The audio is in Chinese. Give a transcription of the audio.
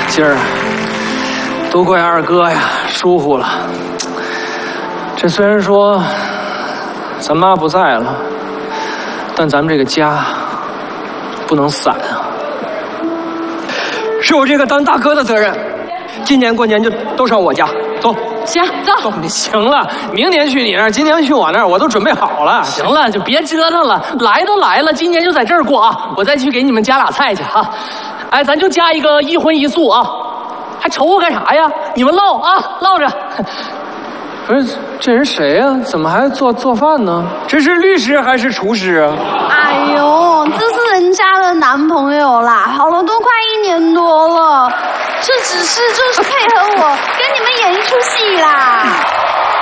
今儿都怪二哥呀，疏忽了。这虽然说咱妈不在了，但咱们这个家不能散啊。 是我这个当大哥的责任。今年过年就都上我家，走。 行，走。 你行了，明年去你那儿，今年去我那儿，我都准备好了。 行了，就别折腾了，来都来了，今年就在这儿过啊！我再去给你们加俩菜去啊！哎，咱就加一个一荤一素啊！还愁我干啥呀？你们唠啊，唠着。 不是，这人谁呀？怎么还做饭呢？ 这是律师还是厨师啊？ 哎呦，这是人家的男朋友啦，好了都快1年多了，这只是就是配合我跟你们演一出戏啦。